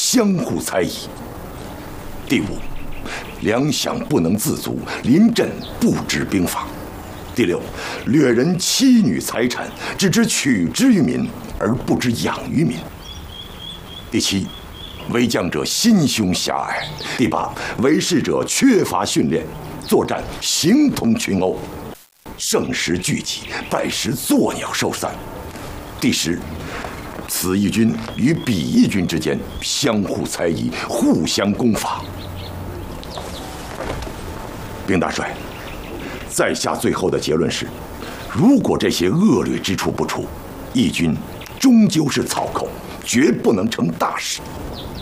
相互猜疑。第五，粮饷不能自足，临阵不知兵法。第六，掠人妻女财产，只知取之于民，而不知养于民。第七，为将者心胸狭隘。第八，为士者缺乏训练，作战形同群殴，胜时聚集，败时作鸟兽散。第十，此一军与彼一军之间相互猜疑，互相攻伐。兵大帅，在下最后的结论是：如果这些恶劣之处不除，义军终究是草寇，绝不能成大事。